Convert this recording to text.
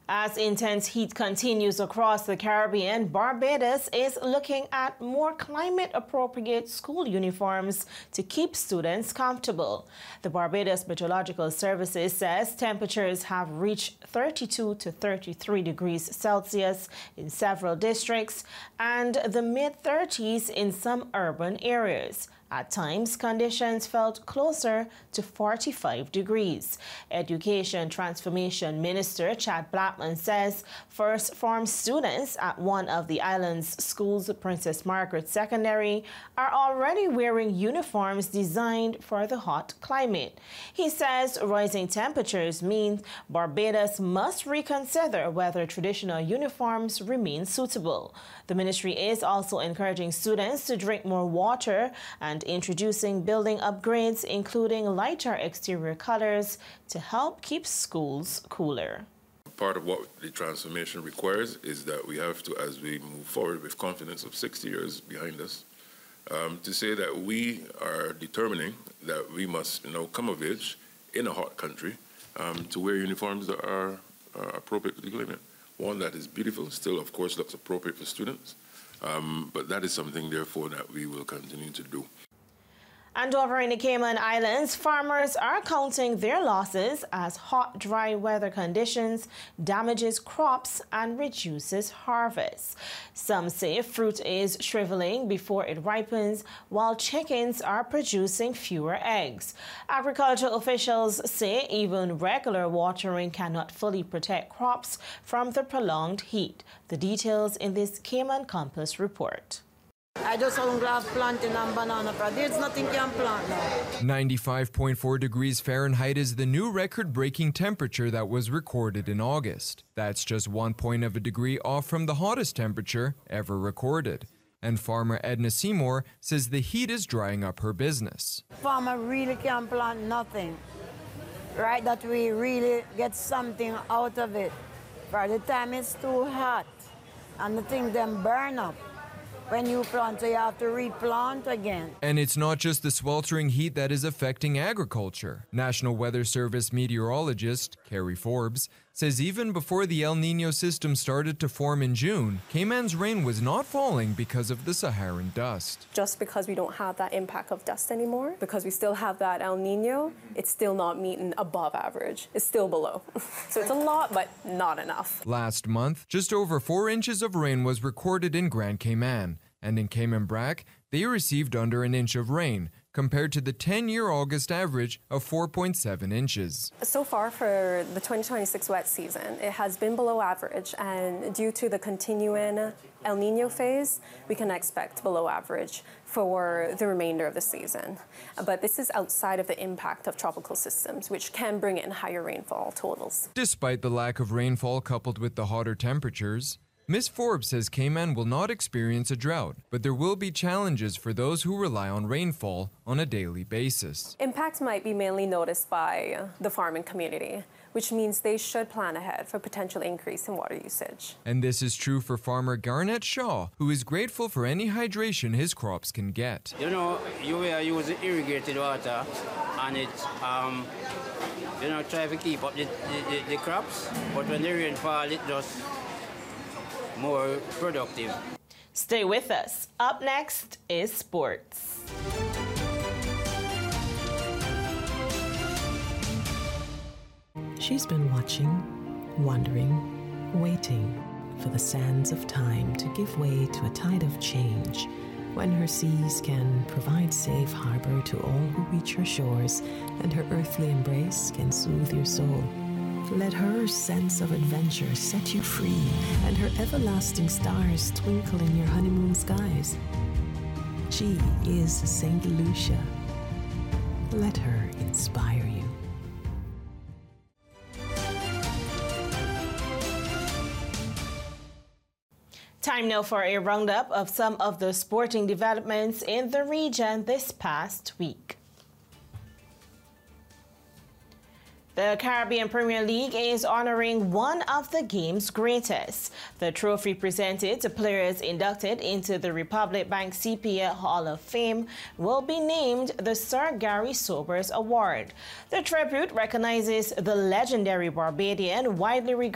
As intense heat continues across the Caribbean, Barbados is looking at more climate-appropriate school uniforms to keep students comfortable. The Barbados Meteorological Services says temperatures have reached 32 to 33 degrees Celsius in several districts and the mid-30s in some urban areas. At times, conditions felt closer to 45 degrees. Education Transformation Minister Chad Blackman says first form students at one of the island's schools, Princess Margaret Secondary, are already wearing uniforms designed for the hot climate. He says rising temperatures mean Barbados must reconsider whether traditional uniforms remain suitable. The ministry is also encouraging students to drink more water and introducing building upgrades, including lighter exterior colors, to help keep schools cooler. Part of what the transformation requires is that we have to, as we move forward with confidence of 60 years behind us, to say that we are determining that we must come of age in a hot country to wear uniforms that are appropriate for the climate. One that is beautiful, still of course looks appropriate for students, but that is something therefore that we will continue to do. And over in the Cayman Islands, farmers are counting their losses as hot, dry weather conditions damages crops and reduces harvests. Some say fruit is shriveling before it ripens, while chickens are producing fewer eggs. Agricultural officials say even regular watering cannot fully protect crops from the prolonged heat. The details in this Cayman Compass report. I just only have planting and banana crop. There's nothing can plant now. 95.4 degrees Fahrenheit is the new record-breaking temperature that was recorded in August. That's just 1 point of a degree off from the hottest temperature ever recorded. And farmer Edna Seymour says the heat is drying up her business. Farmer really can't plant nothing, right? That we really get something out of it. By the time it's too hot and the thing then burn up. When you plant, so you have to replant again. And it's not just the sweltering heat that is affecting agriculture. National Weather Service meteorologist Carrie Forbes says even before the El Niño system started to form in June, Cayman's rain was not falling because of the Saharan dust. Just because we don't have that impact of dust anymore, because we still have that El Niño, it's still not meeting above average. It's still below. So it's a lot, but not enough. Last month, just over 4 inches of rain was recorded in Grand Cayman. And in Cayman Brac, they received under an inch of rain, compared to the 10-year August average of 4.7 inches. So far for the 2026 wet season, it has been below average, and due to the continuing El Niño phase, we can expect below average for the remainder of the season. But this is outside of the impact of tropical systems, which can bring in higher rainfall totals. Despite the lack of rainfall coupled with the hotter temperatures, Ms. Forbes says Cayman will not experience a drought, but there will be challenges for those who rely on rainfall on a daily basis. Impact might be mainly noticed by the farming community, which means they should plan ahead for potential increase in water usage. And this is true for farmer Garnett Shaw, who is grateful for any hydration his crops can get. You use irrigated water and it, try to keep up the crops, but when the rain falls, it just more productive. Stay with us. Up next is sports. She's been watching, wondering, waiting for the sands of time to give way to a tide of change, when her seas can provide safe harbor to all who reach her shores, and her earthly embrace can soothe your soul. Let her sense of adventure set you free, and her everlasting stars twinkle in your honeymoon skies. She is St. Lucia. Let her inspire you. Time now for a roundup of some of the sporting developments in the region this past week. The Caribbean Premier League is honoring one of the game's greatest. The trophy presented to players inducted into the Republic Bank CPA Hall of Fame will be named the Sir Gary Sobers Award. The tribute recognizes the legendary Barbadian, widely regarded